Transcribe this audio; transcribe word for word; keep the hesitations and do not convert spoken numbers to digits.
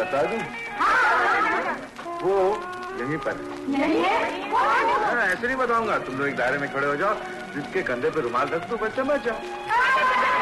बता दूं? वो यहीं पर यहीं है? हाँ, ऐसे नहीं बताऊंगा। तुम लोग एक दायरे में खड़े हो जाओ, जिसके कंधे पे रुमाल रख दो, बच्चा बच जाओ।